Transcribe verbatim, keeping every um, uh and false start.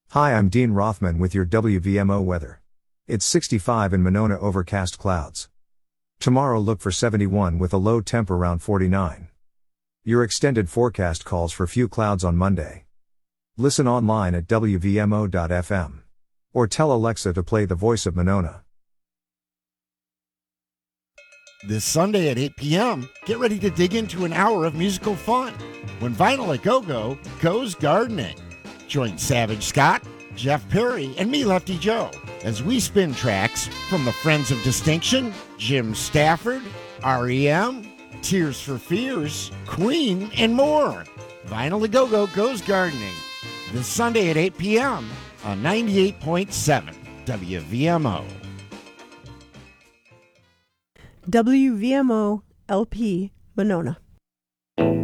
Hi, I'm Dean Rothman with your W V M O weather. It's sixty-five in Monona, overcast clouds. Tomorrow look for seventy-one with a low temp around forty-nine. Your extended forecast calls for few clouds on Monday. Listen online at W V M O dot F M. Or tell Alexa to play The Voice of Monona. This Sunday at eight p.m., get ready to dig into an hour of musical fun when Vinyl A Go-Go goes gardening. Join Savage Scott, Jeff Perry, and me, Lefty Joe, as we spin tracks from the Friends of Distinction, Jim Stafford, R E M, Tears for Fears, Queen, and more. Vinyl A Go-Go goes gardening this Sunday at eight p.m. on ninety-eight point seven W V M O. W V M O L P Monona.